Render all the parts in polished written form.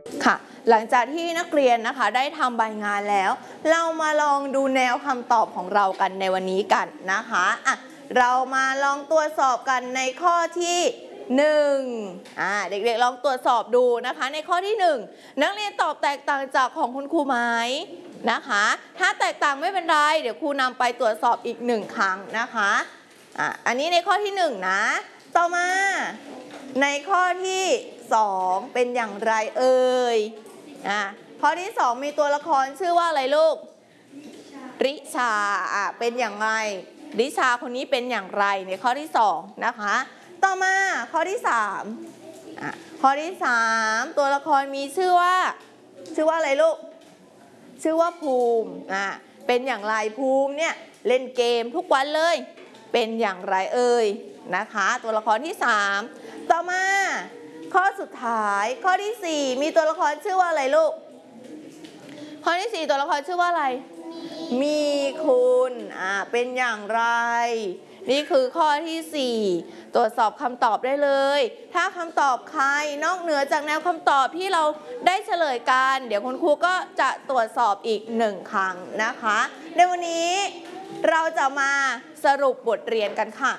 ค่ะหลังจากที่นักเรียนนะคะได้ทำใบงานแล้วเรามาลองดูแนวคำตอบของเรากันในวันนี้กันนะคะเรามาลองตรวจสอบกันในข้อที่1เด็กๆลองตรวจสอบดูนะคะในข้อที่1นักเรียนตอบแตกต่างจากของคุณครูไหมนะคะถ้าแตกต่างไม่เป็นไรเดี๋ยวครูนำไปตรวจสอบอีก1ครั้งนะคะอันนี้ในข้อที่1นะต่อมาในข้อที่2เป็นอย่างไรเอ่ยข้อที่2มีตัวละครชื่อว่าอะไรลูกริชาเป็นอย่างไรริชาคนนี้เป็นอย่างไรในข้อที่2นะคะต่อมาข้อที่3ข้อที่3ตัวละครมีชื่อว่าอะไรลูกชื่อว่าภูมิเป็นอย่างไรภูมิเนี่ยเล่นเกมทุกวันเลยเป็นอย่างไรเอ่ยนะคะตัวละครที่3ต่อมาข้อสุดท้ายข้อที่4มีตัวละครชื่อว่าอะไรลูกข้อที่4ตัวละครชื่อว่าอะไรมีคุณเป็นอย่างไรนี่คือข้อที่4ตรวจสอบคำตอบได้เลยถ้าคำตอบใครนอกเหนือจากแนวคำตอบที่เราได้เฉลยกันเดี๋ยวคุณครูก็จะตรวจสอบอีก1ครั้งนะคะในวันนี้เราจะมาสรุปบทเรียนกันค่ะ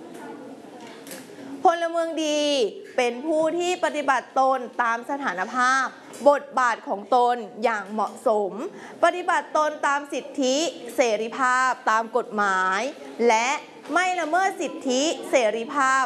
พลเมืองดีเป็นผู้ที่ปฏิบัติตนตามสถานภาพบทบาทของตนอย่างเหมาะสมปฏิบัติตนตามสิทธิเสรีภาพตามกฎหมายและไม่ละเมิดสิทธิเสรีภาพ